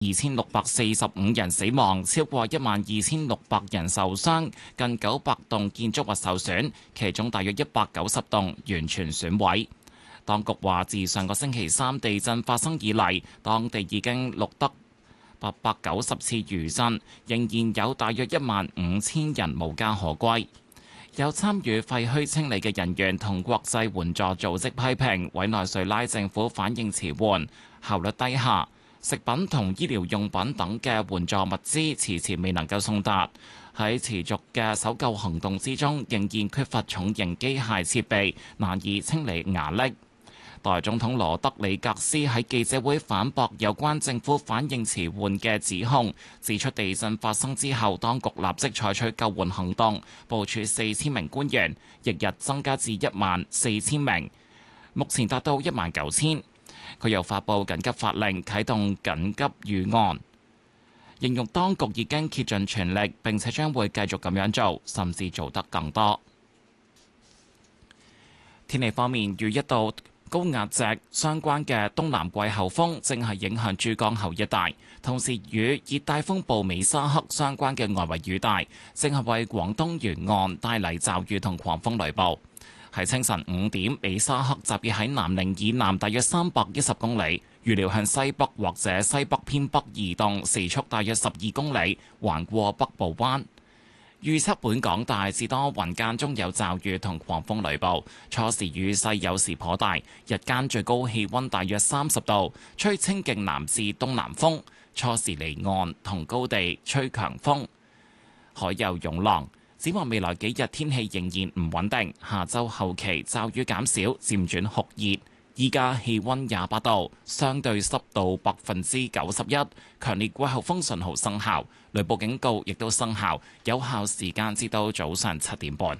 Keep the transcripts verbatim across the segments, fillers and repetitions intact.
二千六百四十五人死亡，超過一萬二千六百人受傷，近九百棟建築物受損，其中大約一百九十棟完全損毀。當局話，自上個星期三地震發生以嚟，當地已經錄得八百九十次餘震，仍然有大約一萬五千人無家可歸。有參與廢墟清理嘅人員同國際援助組織批評委內瑞拉政府反應遲緩、效率低下。食品同醫療用品等嘅援助物資遲遲未能夠送達，喺持續嘅搜救行動之中，仍然缺乏重型機械設備，難以清理瓦礫。代總統羅德里格斯喺記者會反駁有關政府反應遲緩嘅指控，指出地震發生之後，當局立即採取救援行動，部署四千名官員，翌日增加至一萬四千名，目前達到一萬九千。佢又發布緊急法令，啟動緊急預案，形容當局已經竭盡全力，並且將會繼續咁樣做，甚至做得更多。天氣方面，與一道高壓脊相關嘅東南季候風正係影響珠江口一帶，同時與熱帶風暴美沙克相關嘅外圍雨帶正係為廣東沿岸帶嚟驟雨同狂風雷暴。喺清晨五點，美沙克集結喺南寧以南大約三百一十公里，預料向西北或者西北偏北移動，時速大約十二公里，橫過北部灣。預測本港大致多雲，間中有驟雨同狂風雷暴，初時雨勢有時頗大，日間最高氣溫大約三十度，吹清勁南至東南風，初時離岸同高地吹強風，海有湧浪。展望未來幾日天氣仍然唔穩定，下週後期驟雨減少，漸轉酷熱。依家氣溫廿八度，相對濕度百分之九十一，強烈季候風信號生效，雷暴警告亦都生效，有效時間至到早上七點半。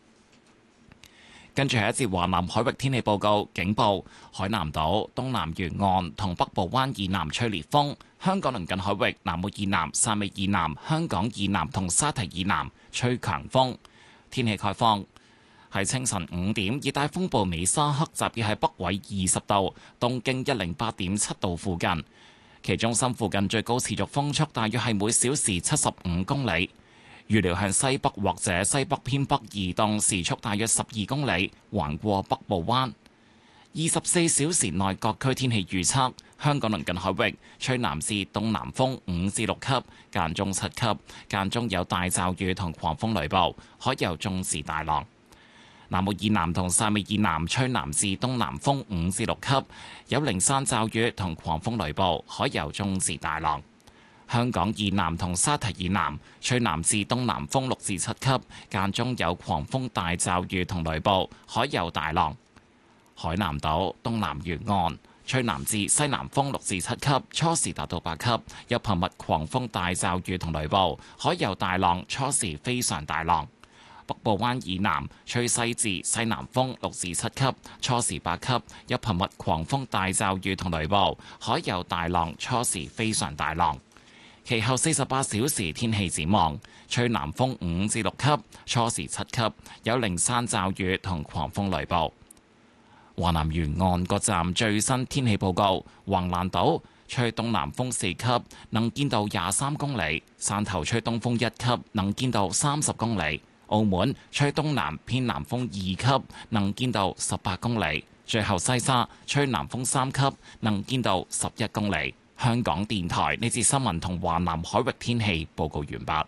跟住係一節華南海域天氣報告，警報：海南島東南沿岸同北部灣以南吹烈風，香港鄰近海域南澳以南、汕尾以南、香港以南同沙堤以南吹強風。天氣概況：喺清晨五點，熱帶風暴美沙克集結喺北緯二十度、東經一零八點七度附近，其中心附近最高持續風速大約係每小時七十五公里。預料向西北或者西北偏北移動，時速大約十二公里，橫過北部灣。二十四小時內各區天氣預測：香港鄰近海域吹南至東南風五至六級，間中七級，間中有大驟雨同狂風雷暴，海有中至大浪。南澳以南同汕尾以南吹南至東南風五至六級，有零散驟雨同狂風雷暴，海有中至大浪。香港以南同沙堤以南吹南至東南風六至七級，間中有狂風大驟雨同雷暴，海有大浪。海南島東南沿岸吹南至西南風六至七級，初時達到八級，有頻密狂風大驟雨同雷暴，海有大浪，初時非常大浪。北部灣以南吹西至西南風六至七級，初時八級，有頻密狂風大驟雨同雷暴，海有大浪，初時非常大浪。其後四十八小時天氣展望：吹南風五至六級，初時七級，有零散驟雨同狂風雷暴。華南沿岸各站最新天氣報告：橫瀾島吹東南風四級，能見度廿三公里；汕頭吹東風一級，能見度三十公里；澳門吹東南偏南風二級，能見度十八公里；最後西沙吹南風三級，能見度十一公里。香港電台呢節新聞同華南海域天氣報告完畢。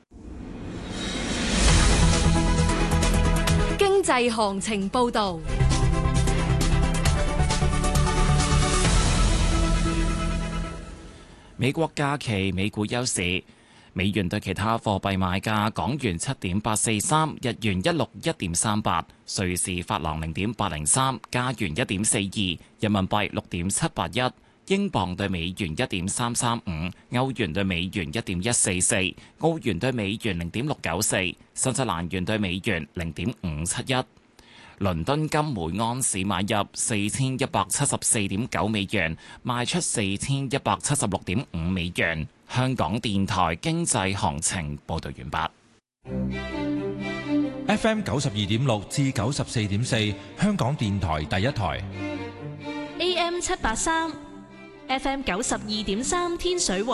經濟行情報導。 美國假期美股休市，美元對其他貨幣買價：港元七點八四三，日元一六一點三八，瑞士法郎零點八零三，加元一點四二，人民幣六點七八一。英鎊對美元一點三三五，歐元對美元一點一四四，澳元對美元零點六九四，新西蘭元對美元零點五七一。倫敦金每安士買入四千一百七十四點九美元，賣出四千一百七十六點五美元。香港電台經濟行情報道完畢。 F M 九十二點六至九十四點四，香港電台第一台。 A M 七八三。 F M 九十二點三天水圍。